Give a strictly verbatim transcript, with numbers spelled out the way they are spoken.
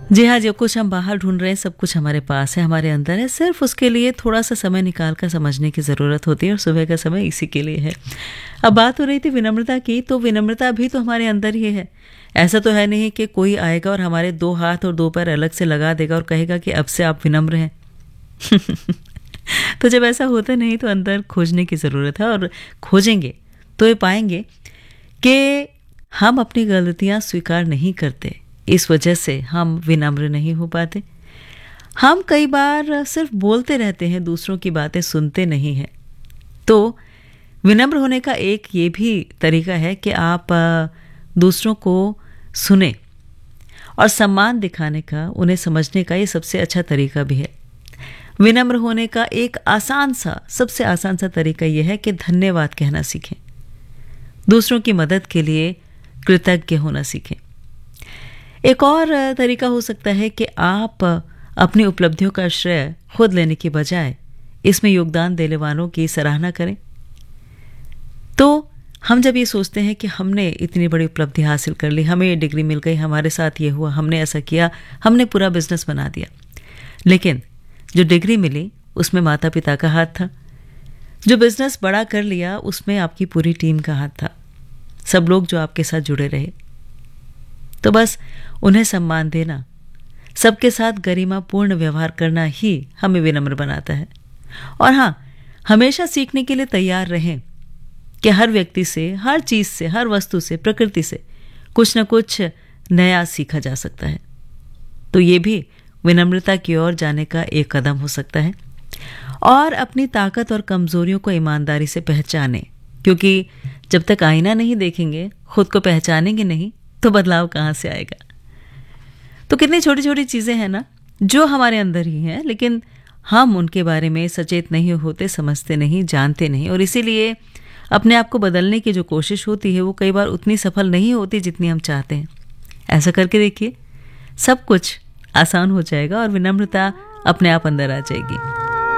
जी हाँ, जो कुछ हम बाहर ढूंढ रहे हैं सब कुछ हमारे पास है, हमारे अंदर है। सिर्फ उसके लिए थोड़ा सा समय निकाल कर समझने की ज़रूरत होती है और सुबह का समय इसी के लिए है। अब बात हो रही थी विनम्रता की, तो विनम्रता भी तो हमारे अंदर ही है। ऐसा तो है नहीं कि कोई आएगा और हमारे दो हाथ और दो पैर अलग से लगा देगा और कहेगा कि अब से आप विनम्र हैं। तो जब ऐसा होता नहीं तो अंदर खोजने की ज़रूरत है, और खोजेंगे तो ये पाएंगे कि हम अपनी गलतियाँ स्वीकार नहीं करते, इस वजह से हम विनम्र नहीं हो पाते। हम कई बार सिर्फ बोलते रहते हैं, दूसरों की बातें सुनते नहीं हैं। तो विनम्र होने का एक ये भी तरीका है कि आप दूसरों को सुने, और सम्मान दिखाने का, उन्हें समझने का ये सबसे अच्छा तरीका भी है। विनम्र होने का एक आसान सा, सबसे आसान सा तरीका यह है कि धन्यवाद कहना सीखें। दूसरों की मदद के लिए कृतज्ञ होना सीखें। एक और तरीका हो सकता है कि आप अपनी उपलब्धियों का श्रेय खुद लेने के बजाय इसमें योगदान देने वालों की सराहना करें। तो हम जब ये सोचते हैं कि हमने इतनी बड़ी उपलब्धि हासिल कर ली, हमें ये डिग्री मिल गई, हमारे साथ ये हुआ, हमने ऐसा किया, हमने पूरा बिजनेस बना दिया, लेकिन जो डिग्री मिली उसमें माता पिता का हाथ था, जो बिजनेस बड़ा कर लिया उसमें आपकी पूरी टीम का हाथ था, सब लोग जो आपके साथ जुड़े रहे। तो बस उन्हें सम्मान देना, सबके साथ गरिमापूर्ण व्यवहार करना ही हमें विनम्र बनाता है। और हाँ, हमेशा सीखने के लिए तैयार रहें कि हर व्यक्ति से, हर चीज़ से, हर वस्तु से, प्रकृति से कुछ न कुछ नया सीखा जा सकता है। तो ये भी विनम्रता की ओर जाने का एक कदम हो सकता है। और अपनी ताकत और कमजोरियों को ईमानदारी से पहचानें, क्योंकि जब तक आईना नहीं देखेंगे, खुद को पहचानेंगे नहीं, तो बदलाव कहाँ से आएगा। तो कितनी छोटी छोटी चीज़ें हैं ना जो हमारे अंदर ही हैं, लेकिन हम उनके बारे में सचेत नहीं होते, समझते नहीं, जानते नहीं, और इसीलिए अपने आप को बदलने की जो कोशिश होती है वो कई बार उतनी सफल नहीं होती जितनी हम चाहते हैं। ऐसा करके देखिए, सब कुछ आसान हो जाएगा और विनम्रता अपने आप अंदर आ जाएगी।